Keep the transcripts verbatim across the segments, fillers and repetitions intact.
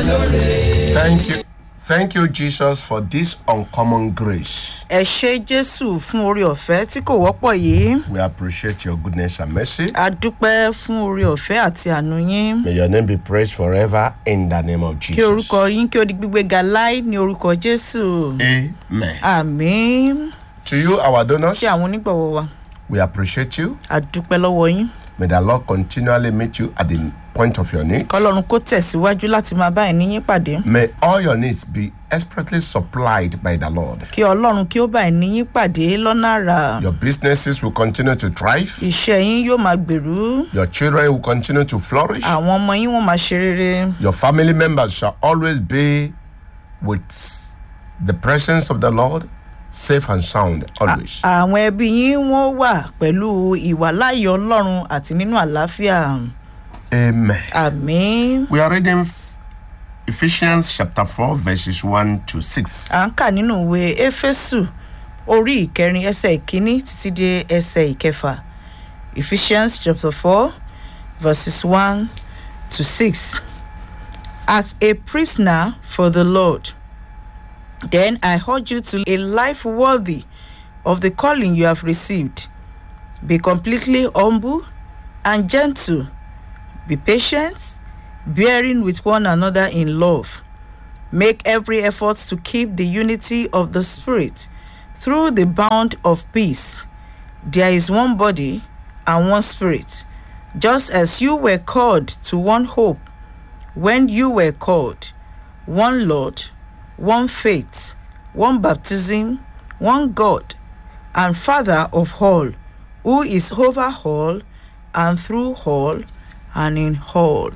Thank you. Thank you, Jesus, for this uncommon grace. Ẹ ṣé Jésù fún oore ọ̀fẹ́ tí kò wọ́pọ̀ yìí. We appreciate your goodness and mercy. A dúpẹ́ fún oore ọ̀fẹ́ àti àánú yín. May your name be praised forever in the name of Jesus. Kí orúkọ yín kí ó di gbígbéga láé ní orúkọ Jésù. Amen. Àmín. To you, our donors, Sí àwọn onígbọ̀wọ́ wa. we appreciate you. A dúpẹ́ lọ́wọ́ yín. May the Lord continually meet you at the point of your need. Kọ́lọ́run kó tẹ̀síwájú láti máa bá ẹni yín pàdé. May all your needs be expertly supplied by the Lord. Kí Ọlọ́run kí ó bá ẹni yín pàdé lọ́nà àrà. Your businesses will continue to thrive. Iṣẹ́ yín yóò máa gbèrú. Your children will continue to flourish. Àwọn ọmọ yín wọ́n máa ṣe rere. Your family members shall always be with the presence of the Lord, safe and sound always. Àwọn ẹbí yín wọ́n wà pẹ̀lú ìwàláàyè Ọlọ́run àti nínú àlàáfíà. Amen. Àmín. We are reading Ephesians chapter four, verses one to six. À ń kà nínú ìwé Éfésù orí ìkẹrin ẹsẹ̀ ìkíní títí dé ẹsẹ̀ ìkẹfà. Ephesians chapter four, verses one to six. As a prisoner for the Lord, then I urge you to a life worthy of the calling you have received. Be completely humble and gentle. Be patient, bearing with one another in love. Make every effort to keep the unity of the Spirit through the bond of peace. There is one body and one Spirit, just as you were called to one hope when you were called, one Lord, one faith, one baptism, one God, and Father of all, who is over all and through all and in all.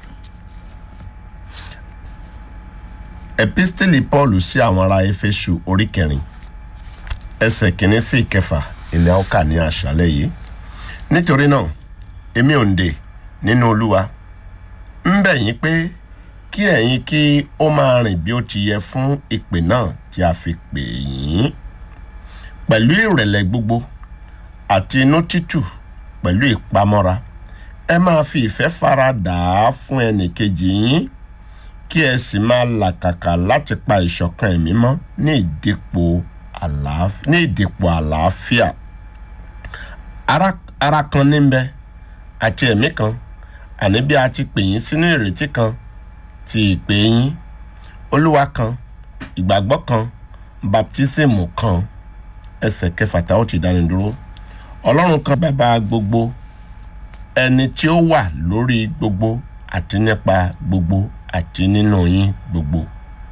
Epistili Paul sí àwọn ará Éfésù orí kẹrin. Ẹsẹ̀ kìíní sí ìkẹfà ilẹ̀ ọkà ní àṣálẹ́ yìí. Nítorí náà, èmi òǹdè nínú Olúwa ń bẹ̀ yín pé kí ẹ̀yin kí ó máa rìn bí ó ti yẹ fún ìpè náà tí a fi pè yín. Pẹ̀lú ìrẹ̀lẹ̀ gbogbo àti inú títù pẹ̀lú ìpamọ́ra. Ẹ máa fi ìfẹ́ fara dà á fún ẹnìkejì yín kí ẹ sì máa làkàkà láti pa ìṣọ̀kan ẹ̀mí mọ́ ní ìdìpọ̀ àlàáfíà ní ìdìpọ̀ àlàáfíà. Ara ara kan níbẹ̀ àti ẹ̀mí kan àní bí a ti pè yín sínú ìrètí kan ti ìpè yín. Olúwa kan, ìgbàgbọ́ kan, baptismu kan. Ẹsẹ̀ kẹfà tá ó ti dáni dúró. Ọlọ́run kan bàbá gbogbo, ẹni tí ó wà lórí gbogbo àti nípa gbogbo àti nínú yín gbogbo.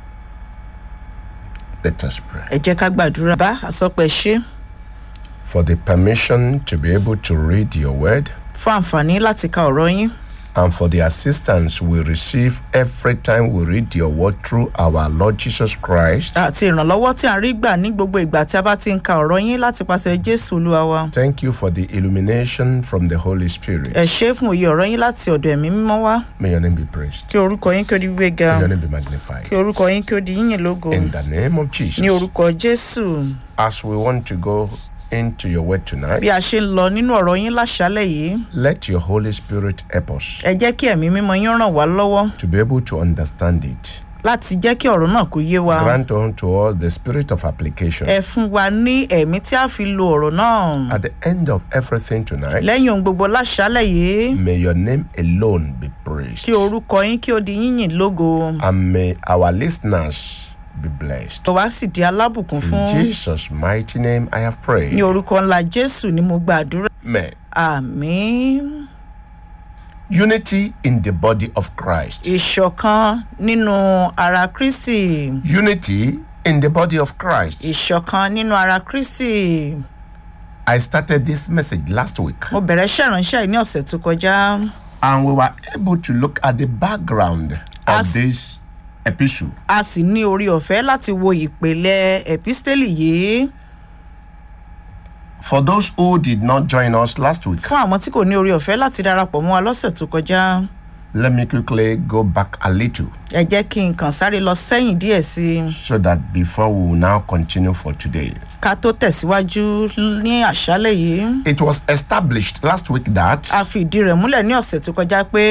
Let us pray. Ẹ jẹ́ ká gbàdúrà bá àsọpẹ́ ṣe. For the permission to be able to read your word. Fún àǹfààní láti ka ọ̀rọ̀ yín. And for the assistance we receive every time we read your word through our Lord Jesus Christ. Àti ìrànlọ́wọ́ tí a rí gbà ní gbogbo ìgbà tí a bá ti ń ka ọ̀rọ̀ yín láti pàṣẹ Jésù Olúwa wa. Thank you for the illumination from the Holy Spirit. Ẹ ṣé fún òye ọ̀rọ̀ yín láti ọ̀dọ̀ ẹ̀mí mímọ́ wá. May your name be praised. Kí orúkọ yín kí ó di gbéga. May your name be magnified. Kí orúkọ yín kí ó di yíyìn lógo. In the name of Jesus. Ní orúkọ Jésù. As we want to go into your word tonight, Bí a ṣe ń lọ nínú ọ̀rọ̀ yín láṣálẹ̀ yìí, let your Holy Spirit help us ẹ jẹ́ kí ẹ̀mí mímọ́ yín ràn wá lọ́wọ́ to be able to understand it. láti jẹ́ kí ọ̀rọ̀ náà kó yé wa. Grant unto us the spirit of application. Ẹ fún wa ní ẹ̀mí tí a fi lo ọ̀rọ̀ náà. At the end of everything tonight, Lẹ́yìn ohun gbogbo láṣálẹ̀ yìí, may your name alone be praised. kí orúkọ yín kí ó di yíyìn lógo. And may our listeners be blessed. Tó wá sì di alábùkún In fún. Jesus' mighty name I have prayed. Ní orúkọ ńlá Jésù ni mo gbàdúrà. Amen. Àmín. Unity in the body of Christ. Ìṣọ̀kan nínú ara Kristi. Unity in the body of Christ. Ìṣọ̀kan nínú ara Kristi. I started this message last week. Mo bẹ̀rẹ̀ iṣẹ́ ìránṣẹ́ yìí ní ọ̀sẹ̀ tó kọjá. And we were able to look at the background of As- this epistle. A sì ní orí ọ̀fẹ́ láti wo ìpìlẹ̀ episteli yìí. For those who did not join us last week, Fún àwọn tí kò ní orí ọ̀fẹ́ láti darapọ̀ mọ́ wa lọ́sẹ̀ tó kọjá, let me quickly go back a little ẹ jẹ́ kí n kàn sáré lọ sẹ́yìn díẹ̀ sí i so that before we will now continue for today. ká tó tẹ̀síwájú ní àṣálẹ̀ yìí. It was established last week that A fi ìdí rẹ̀ múlẹ̀ ní ọ̀sẹ̀ tó kọjá pé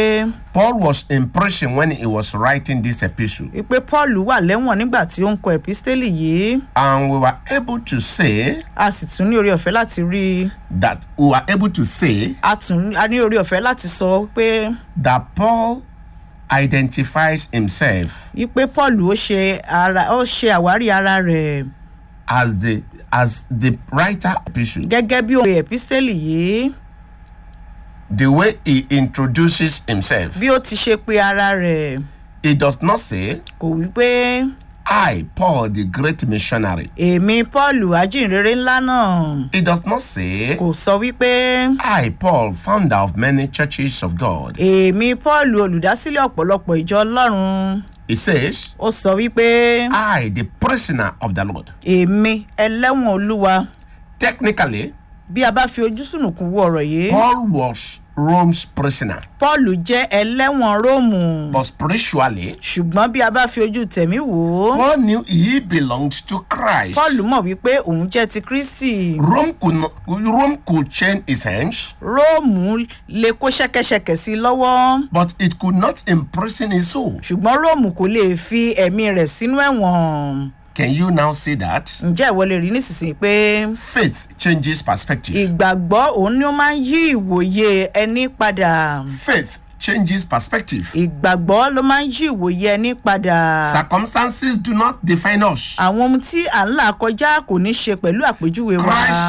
Paul was in prison when he was writing this epistle. wípé paul wà lẹ́wọ̀n nígbà tí ó ń kọ episteli yìí. And we were able to say a sì tún ní orí ọ̀fẹ́ láti rí i. that we were able to say a tún a ní orí ọ̀fẹ́ láti sọ pé. that Paul identifies himself wípé paul ó ṣe ara ó ṣe àwárí ara rẹ̀ as the as the writer epistle. gẹ́gẹ́ bí òun episteli yìí. The way he introduces himself, bí ó ti ṣe pé ara rẹ̀. he does not say, kò wí pé I, Paul, the great missionary. èmi paul ajínrere ńlá náà. He does not say, kò sọ wípé I, Paul, founder of many churches of God. èmi paul olùdásílẹ̀ ọ̀pọ̀lọpọ̀ ìjọ ọlọ́run. He says, ó sọ wípé I, the prisoner of the Lord. èmi ẹlẹ́wọ̀n olúwa. Technically, bí a bá fi ojú sùnùkùn wo ọ̀rọ̀ yìí. Paul was Rome's prisoner. paul jẹ́ ẹlẹ́wọ̀n róòmù. But spiritually, ṣùgbọ́n bí a bá fi ojú tẹ̀mí wò ó. Paul knew he belonged to Christ. paul mọ̀ wípé òun jẹ́ ti kristi. Rome could not, Rome could chain his hands, róòmù lè kó ṣẹ́kẹ́ṣẹkẹ̀ sí i lọ́wọ́. but it could not imprison his soul. ṣùgbọ́n róòmù kò lè fi ẹ̀mí rẹ̀ sínú ẹ̀wọ̀n. Can you now see that? ǹjẹ́ ìwọ lè rí nísinsìnyí pé Faith changes perspective. ìgbàgbọ́ òun ni ó máa ń yí ìwòye ẹni padà. Faith changes perspective. ìgbàgbọ́ ló máa ń yí ìwòye ẹni padà. Circumstances do not define us. àwọn ohun tí à ń là kọjá kò ní ṣe pẹ̀lú àpèjúwe wa. Christ